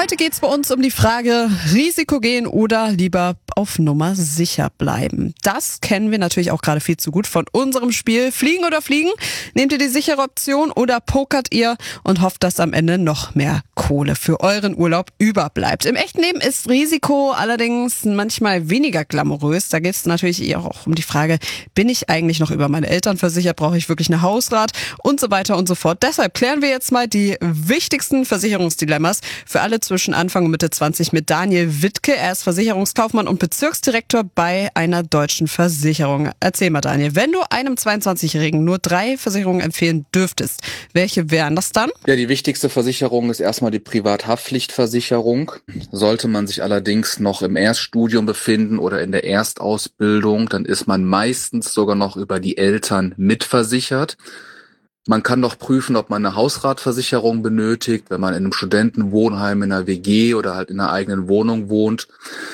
Heute geht's bei uns um die Frage, Risiko gehen oder lieber auf Nummer sicher bleiben. Das kennen wir natürlich auch gerade viel zu gut von unserem Spiel Fliegen oder Fliegen. Nehmt ihr die sichere Option oder pokert ihr und hofft, dass am Ende noch mehr Kohle für euren Urlaub überbleibt. Im echten Leben ist Risiko allerdings manchmal weniger glamourös. Da geht's natürlich eher auch um die Frage, bin ich eigentlich noch über meine Eltern versichert? Brauche ich wirklich eine Hausrat? Und so weiter und so fort. Deshalb klären wir jetzt mal die wichtigsten Versicherungsdilemmas für alle zwischen Anfang und Mitte 20 mit Daniel Wittke. Er ist Versicherungskaufmann und Bezirksdirektor bei einer deutschen Versicherung. Erzähl mal, Daniel, wenn du einem 22-Jährigen nur 3 Versicherungen empfehlen dürftest, welche wären das dann? Ja, die wichtigste Versicherung ist erstmal die Privathaftpflichtversicherung. Sollte man sich allerdings noch im Erststudium befinden oder in der Erstausbildung, dann ist man meistens sogar noch über die Eltern mitversichert. Man kann noch prüfen, ob man eine Hausratversicherung benötigt, wenn man in einem Studentenwohnheim, in einer WG oder halt in einer eigenen Wohnung wohnt.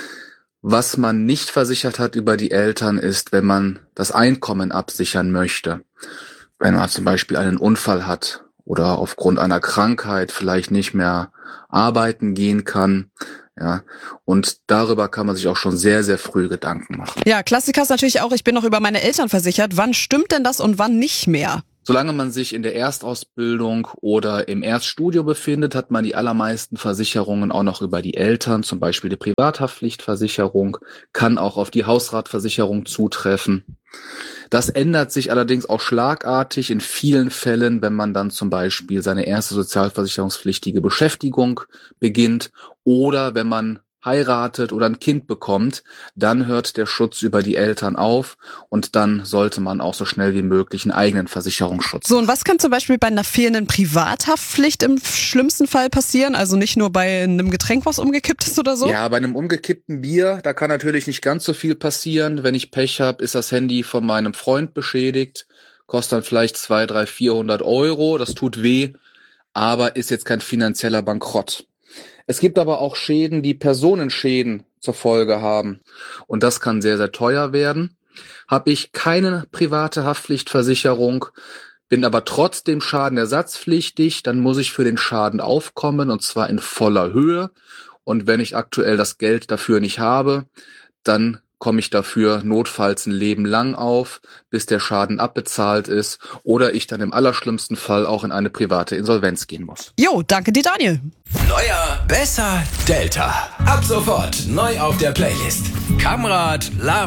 Was man nicht versichert hat über die Eltern ist, wenn man das Einkommen absichern möchte. Wenn man zum Beispiel einen Unfall hat oder aufgrund einer Krankheit vielleicht nicht mehr arbeiten gehen kann. Ja, und darüber kann man sich auch schon sehr, sehr früh Gedanken machen. Ja, Klassiker ist natürlich auch, ich bin noch über meine Eltern versichert. Wann stimmt denn das und wann nicht mehr? Solange man sich in der Erstausbildung oder im Erststudium befindet, hat man die allermeisten Versicherungen auch noch über die Eltern, zum Beispiel die Privathaftpflichtversicherung, kann auch auf die Hausratversicherung zutreffen. Das ändert sich allerdings auch schlagartig in vielen Fällen, wenn man dann zum Beispiel seine erste sozialversicherungspflichtige Beschäftigung beginnt oder wenn man heiratet oder ein Kind bekommt, dann hört der Schutz über die Eltern auf und dann sollte man auch so schnell wie möglich einen eigenen Versicherungsschutz. So, und was kann zum Beispiel bei einer fehlenden Privathaftpflicht im schlimmsten Fall passieren? Also nicht nur bei einem Getränk, was umgekippt ist oder so? Ja, bei einem umgekippten Bier, da kann natürlich nicht ganz so viel passieren. Wenn ich Pech habe, ist das Handy von meinem Freund beschädigt, kostet dann vielleicht 200, 300, 400 Euro, das tut weh, aber ist jetzt kein finanzieller Bankrott. Es gibt aber auch Schäden, die Personenschäden zur Folge haben. Und das kann sehr, sehr teuer werden. Habe ich keine private Haftpflichtversicherung, bin aber trotzdem schadenersatzpflichtig, dann muss ich für den Schaden aufkommen und zwar in voller Höhe. Und wenn ich aktuell das Geld dafür nicht habe, dann komme ich dafür notfalls ein Leben lang auf, bis der Schaden abbezahlt ist oder ich dann im allerschlimmsten Fall auch in eine private Insolvenz gehen muss. Jo, danke dir, Daniel. Neuer, besser, Delta. Ab sofort neu auf der Playlist. Kamrad, Love